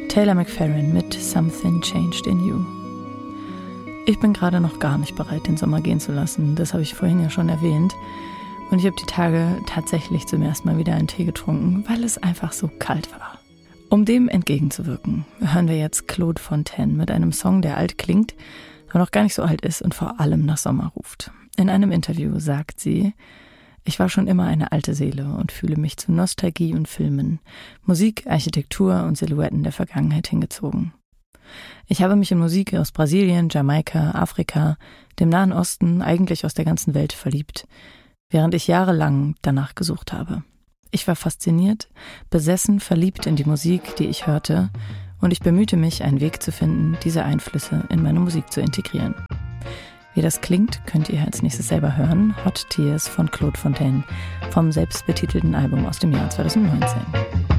Taylor McFerrin mit Something Changed in You. Ich bin gerade noch gar nicht bereit, den Sommer gehen zu lassen. Das habe ich vorhin ja schon erwähnt. Und ich habe die Tage tatsächlich zum ersten Mal wieder einen Tee getrunken, weil es einfach so kalt war. Um dem entgegenzuwirken, hören wir jetzt Claude Fontaine mit einem Song, der alt klingt, aber noch gar nicht so alt ist und vor allem nach Sommer ruft. In einem Interview sagt sie: Ich war schon immer eine alte Seele und fühle mich zu Nostalgie und Filmen, Musik, Architektur und Silhouetten der Vergangenheit hingezogen. Ich habe mich in Musik aus Brasilien, Jamaika, Afrika, dem Nahen Osten, eigentlich aus der ganzen Welt verliebt, während ich jahrelang danach gesucht habe. Ich war fasziniert, besessen, verliebt in die Musik, die ich hörte, und ich bemühte mich, einen Weg zu finden, diese Einflüsse in meine Musik zu integrieren. Wie das klingt, könnt ihr als nächstes selber hören. Hot Tears von Claude Fontaine vom selbstbetitelten Album aus dem Jahr 2019.